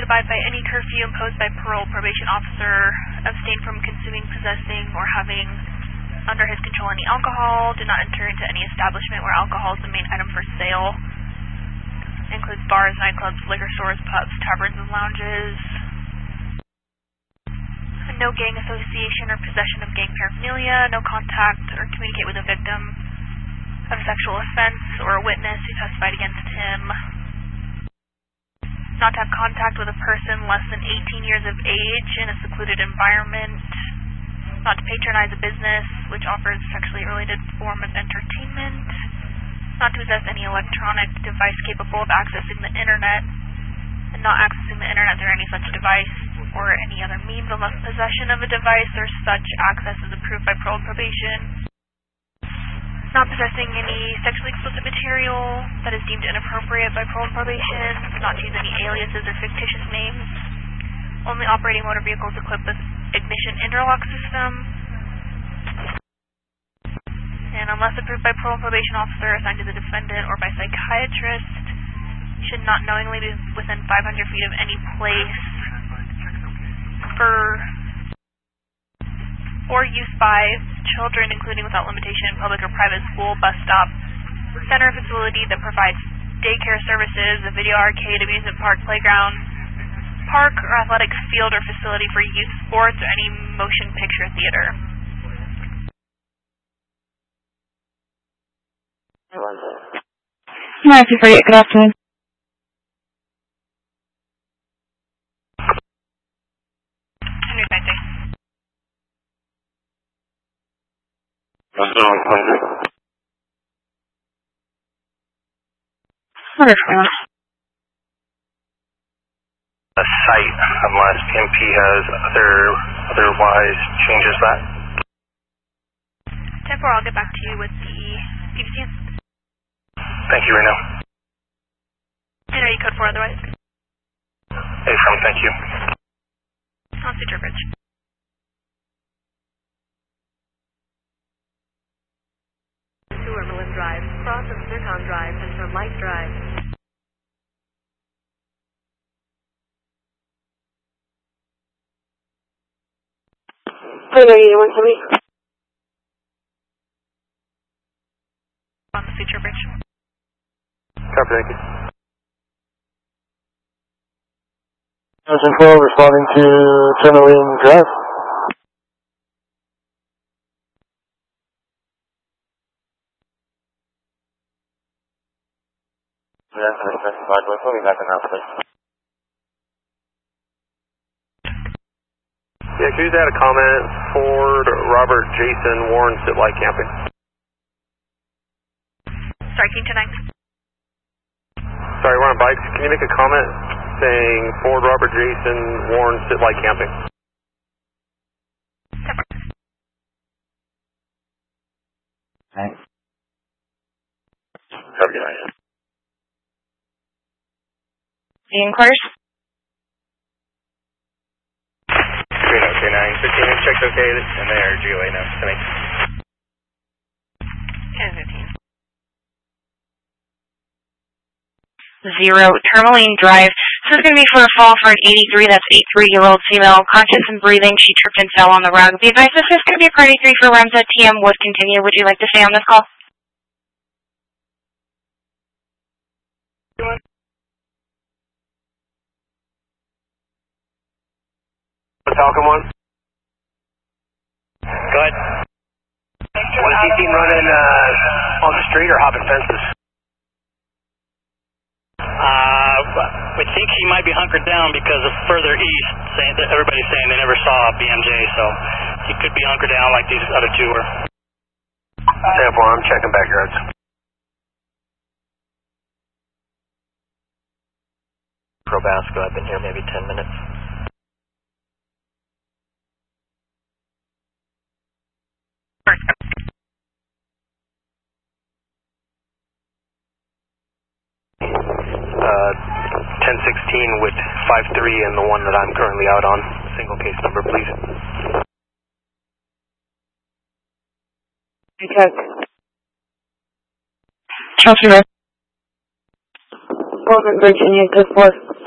abide by any curfew imposed by parole probation officer, abstain from consuming, possessing, or having under his control any alcohol, do not enter into any establishment where alcohol is the main item for sale, includes bars, nightclubs, liquor stores, pubs, taverns, and lounges. No gang association or possession of gang paraphernalia, no contact or communicate with a victim of a sexual offense or a witness who testified against him. Not to have contact with a person less than 18 years of age in a secluded environment. Not to patronize a business which offers a sexually related form of entertainment. Not to possess any electronic device capable of accessing the internet, and not accessing the internet through any such device or any other means unless possession of a device or such access is approved by parole and probation. Not possessing any sexually explicit material that is deemed inappropriate by parole and probation. Not to use any aliases or fictitious names. Only operating motor vehicles equipped with ignition interlock system. And unless approved by parole and probation officer assigned to the defendant or by psychiatrist, should not knowingly be within 500 feet of any place for use by children, including without limitation, public or private school, bus stop, center facility that provides daycare services, a video arcade, amusement park, playground, park or athletic field or facility for youth sports, or any motion picture theater. Hi, good afternoon. A site unless PMP has otherwise changes that. 10-4, I'll get back to you with the PVCN. Thank you, Reno. And are you code 4 otherwise? Thank you. On Cedar Bridge. Merlin Drive, cross of Zircon Drive, and turn Light Drive. Hi, 170. On the Cedar Bridge. Copy, thank you. 12 responding to Tourmaline Drive. Yeah, specified with what we got enough of. Yeah, can you just add a comment? Ford, Robert, Jason, Warren, sit light camping. Sorry, King 29. Sorry, we're on bikes. Can you make a comment saying Ford, Robert, Jason, Warren, sit light camping? Thanks. Have a good night. The inquires? 3029, 15 checked okay, and they are GOA now. Thanks. 10-15. 0, Tourmaline Drive. This is going to be for a fall for an 83, that's 83-year-old female, conscious and breathing. She tripped and fell on the rug. The advice is this is going to be a party 3 for Ramsat TM would continue. Would you like to stay on this call? Falcon 1. Go ahead. Want to see team running on the street or hopping fences? We think he might be hunkered down because of further east. Everybody's saying they never saw BMJ, so he could be hunkered down like these other two were. 10-4, I'm checking backyards. Probasco, I've been here maybe 10 minutes. Uh, 1016 with 53 and the one that I'm currently out on. Single case number, please. Okay. Chelsea Road. Golden Bridge, and you go forth.